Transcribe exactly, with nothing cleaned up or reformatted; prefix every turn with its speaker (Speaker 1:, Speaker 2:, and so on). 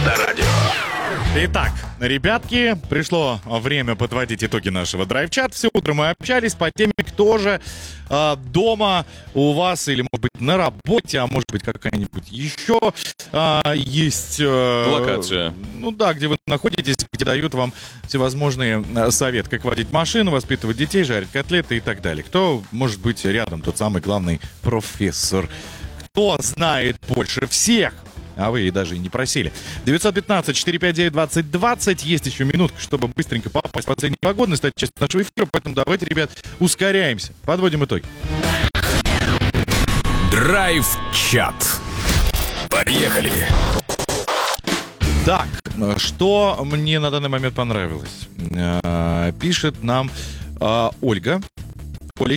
Speaker 1: Авторадио.
Speaker 2: Итак, ребятки, пришло время подводить итоги нашего драйв-чата. Все утро мы общались по теме, кто же э, дома у вас или, может быть, на работе, а может быть, какая-нибудь еще э, есть... Э,
Speaker 3: Локация.
Speaker 2: Ну да, где вы находитесь, где дают вам всевозможные э, советы, как водить машину, воспитывать детей, жарить котлеты и так далее. Кто может быть рядом, тот самый главный профессор. Кто знает больше всех? А вы даже и не просили. девятьсот пятнадцать четыреста пятьдесят девять двадцать двадцать. Есть еще минутка, чтобы быстренько попасть в последний погодный, стать частью нашего эфира. Поэтому давайте, ребят, ускоряемся. Подводим итоги.
Speaker 1: Драйв-чат. Поехали.
Speaker 2: Так, что мне на данный момент понравилось? Пишет нам Ольга.